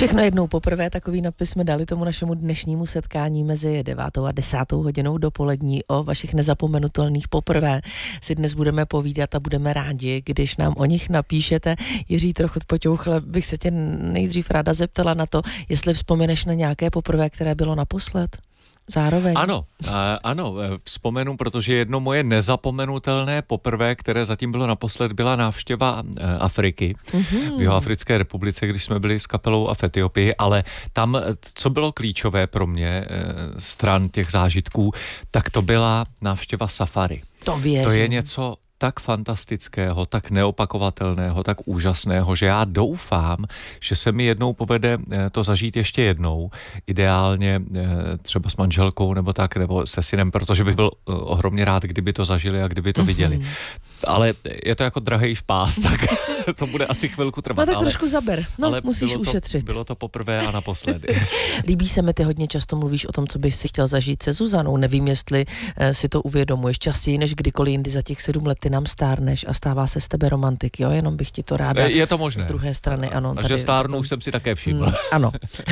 Všechno jednou poprvé, takový nadpis jsme dali tomu našemu dnešnímu setkání mezi 9. a 10. hodinou dopolední o vašich nezapomenutelných poprvé. Si dnes budeme povídat a budeme rádi, když nám o nich napíšete. Jiří Trochot Poťouchle, bych se tě nejdřív ráda zeptala na to, jestli vzpomeneš na nějaké poprvé, které bylo naposled? Zároveň. Ano, vzpomenu, protože jedno moje nezapomenutelné poprvé, které zatím bylo naposled, byla návštěva Afriky v Jihoafrické republice, když jsme byli s kapelou a v Etiopii, ale tam, co bylo klíčové pro mě stran těch zážitků, tak to byla návštěva safari. To věřím. To je něco tak fantastického, tak neopakovatelného, tak úžasného, že já doufám, že se mi jednou povede to zažít ještě jednou, ideálně třeba s manželkou nebo tak, nebo se synem, protože bych byl ohromně rád, kdyby to zažili a kdyby to viděli. Ale je to jako drahej špás, tak to bude asi chvilku trvat. No tak trošku zaber, ale musíš ušetřit. Bylo to poprvé a naposledy. Líbí se mi, ty hodně často mluvíš o tom, co bys si chtěl zažít se Zuzanou. Nevím, jestli si to uvědomuješ častěji než kdykoliv jindy za těch 7 let. Ty nám stárneš a stává se z tebe romantik, jo? Jenom bych ti to ráda. Je to možné. Z druhé strany, ano. A že stárnu už jsem si také všiml. Ano.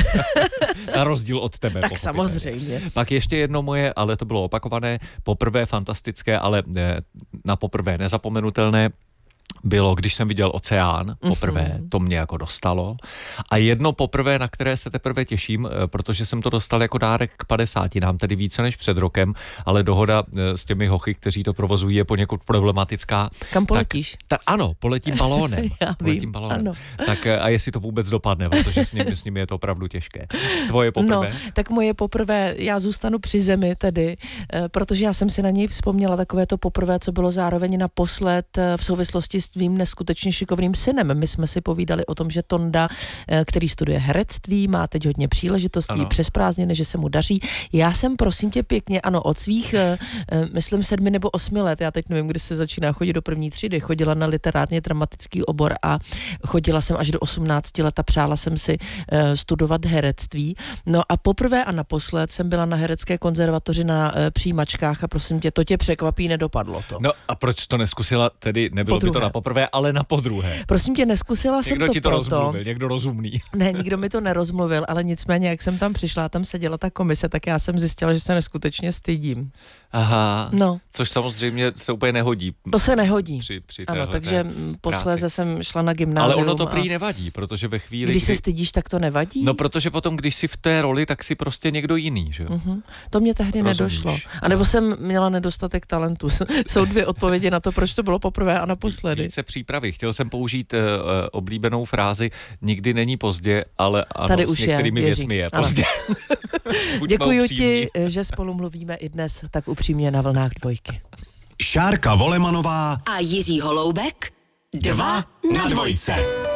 Na rozdíl od tebe. Tak samozřejmě. Pak ještě jedno moje, ale to bylo opakované, poprvé fantastické, ale na poprvé nezapomenutelné, bylo, když jsem viděl oceán poprvé, to mě jako dostalo. A jedno poprvé, na které se teprve těším, protože jsem to dostal jako dárek k 50, tedy více než před rokem, ale dohoda s těmi hochy, kteří to provozují, je poněkud problematická. Kam poletíš? Ano, poletím balónem. Ano. Tak a jestli to vůbec dopadne, protože s nimi je to opravdu těžké. Tvoje poprvé? No, tak moje poprvé, já zůstanu při zemi tedy, protože já jsem si na něj vzpomněla takové to poprvé, co bylo zároveň naposled v souvislosti s tvým neskutečně šikovným synem. My jsme si povídali o tom, že Tonda, který studuje herectví, má teď hodně příležitostí přes prázdniny, že se mu daří. Já jsem, prosím tě pě,kně, od svých, myslím 7 nebo 8 let, já teď nevím, kdy se začíná chodit do první třídy, chodila na literárně dramatický obor a chodila jsem až do 18 let a přála jsem si studovat herectví. No a poprvé a naposled jsem byla na herecké konzervatoři na přijímačkách a prosím tě, to tě překvapí, nedopadlo to. No a proč to neskusila, tedy nebylo by to na poprvé, ale na podruhé. Prosím tě, neskusila jsem to proto. Někdo ti to rozmluvil, někdo rozumný. Ne, nikdo mi to nerozmluvil, ale nicméně, jak jsem tam přišla, tam seděla ta komise, tak já jsem zjistila, že se neskutečně stydím. Aha, no. Což samozřejmě se úplně nehodí. To se nehodí. Při ano, takže posléze jsem šla na gymnázium. Ale ono to prý nevadí, protože ve chvíli, když se stydíš, tak to nevadí? No, protože potom, když jsi v té roli, tak si prostě někdo jiný, že jo? To mě tehdy nedošlo. A nebo jsem měla nedostatek talentu. Jsou 2 odpovědi na to, proč to bylo poprvé a naposledy. Více přípravy. Chtěl jsem použít oblíbenou frázi, nikdy není pozdě, ale ano, tady s už některými věcmi je pozdě. Děkuji ti, že spolu mluvíme i dnes tak upřímně na vlnách Dvojky. Šárka Volemanová a Jiří Holoubek 2 na 2.